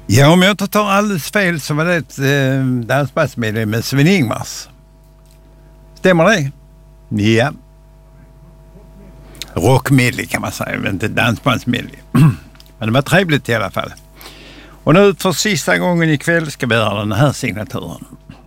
Ja, om jag inte tar alldeles fel så var det ett dansbandsmedlem med Sven-Ingvars. Stämmer det? Ja. Rockmedley kan man säga, men inte dansbandsmedley. Men det var trevligt i alla fall. Och nu för sista gången ikväll ska vi göra den här signaturen.